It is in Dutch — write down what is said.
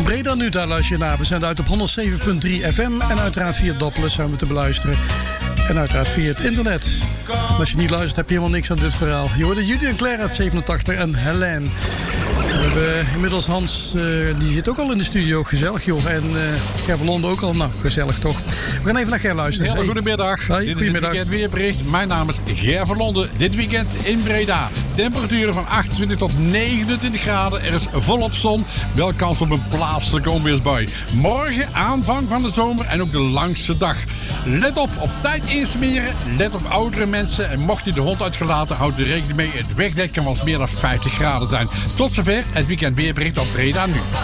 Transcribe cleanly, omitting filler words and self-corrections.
Breda nu, daar luister je naar. We zijn uit op 107.3 FM en uiteraard via Doppler zijn we te beluisteren. En uiteraard via het internet. En als je niet luistert, heb je helemaal niks aan dit verhaal. Je hoorde Judy en Claire uit 87 en Helene. We hebben inmiddels Hans, die zit ook al in de studio. Gezellig, joh. En Ger van Londen ook al. Nou, gezellig toch. We gaan even naar Ger luisteren. Hele goedemiddag. Hey, Dit goedemiddag. is het weekendweerbericht. Mijn naam is Ger van Londen. Dit weekend in Breda. Temperaturen van 28 tot 29 graden. Er is volop zon. Wel kans op een plaatselijke onweersbui. Morgen aanvang van de zomer en ook de langste dag. Let op tijd insmeren. Let op oudere mensen. En mocht u de hond uitgelaten, houd er rekening mee. Het wegdek kan wel eens meer dan 50 graden zijn. Tot zover het weekend weerbericht op Breda nu.